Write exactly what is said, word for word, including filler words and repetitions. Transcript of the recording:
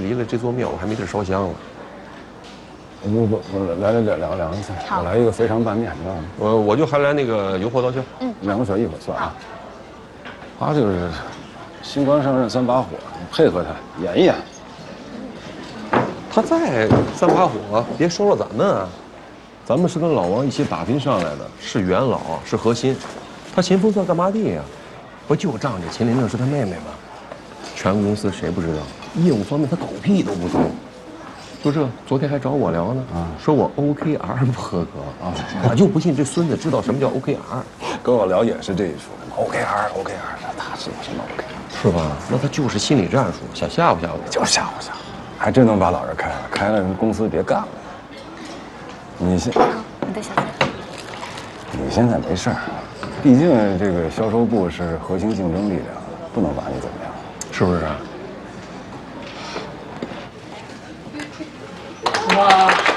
离了这座庙，我还没地儿烧香了。 不不不，来来两两两个菜，我来一个肥肠拌面，知道吗？ 我我就还来那个油泼刀削。 嗯， 两个水一会儿算啊。他就是新官上任三把火，你配合他演一演。 他再三把火，别说说咱们啊。咱们是跟老王一起打拼上来的，是元老，是核心。他秦风算干嘛的呀？不就仗着秦玲玲是他妹妹吗？全公司谁不知道？业务方面他狗屁都不懂。就这，昨天还找我聊呢，啊，说我 O K R 不合格啊，我就不信这孙子知道什么叫 O K R。 跟我聊也是这一出 ，O K R O K R， 他知道什么 O K R 是吧？那他就是心理战术，想吓唬吓唬我， 就是吓唬吓唬，还真能把老人开了，开了人公司别干了。你现好，你的小菜。 你现在没事儿，毕竟这个销售部是核心竞争力量，不能把你怎么样， 是不是啊？ 哇。